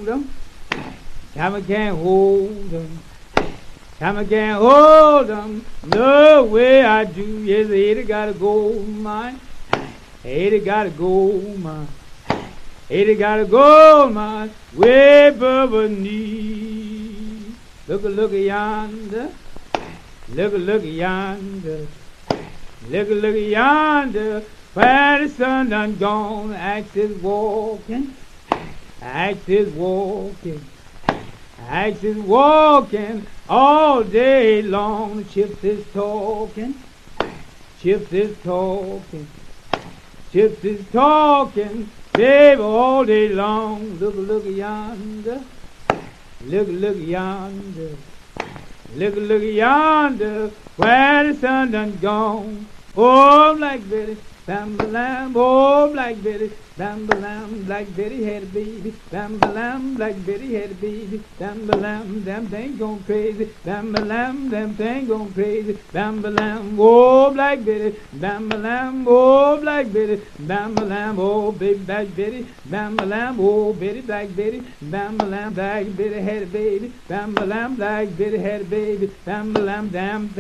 hold 'em. Time I can't hold 'em. Time I can't hold 'em. No way I do. Yes, Ada got a gold mine. Ada got a gold mine. Ada got a gold mine way above her knee. Look yonder. Look yonder. Look yonder. Where the sun done gone. Axe is walking. Axe is walking. Axe is walking all day long. Chips is talking. Chips is talking. Chips is talking, baby, all day long. Look yonder. Look yonder. Look yonder, where the sun done gone. Oh, Black Betty, bam-ba-lam, oh, Black Betty, bam-ba-lam, Black Betty had a baby, bam-ba-lam, Black Betty had a baby, bam-ba-lam, damn thing gone crazy, bam-ba-lam, damn thing gone crazy, bam-ba-lam, oh, Black Betty, bam-ba-lam, oh, Black Betty, bam-ba-lam, oh, baby, Black Betty, bam-ba-lam, oh, Betty, Black Betty, bam-ba-lam, Black Betty had a baby, bam-ba-lam, Black Betty had a baby, bam-ba-lam, damn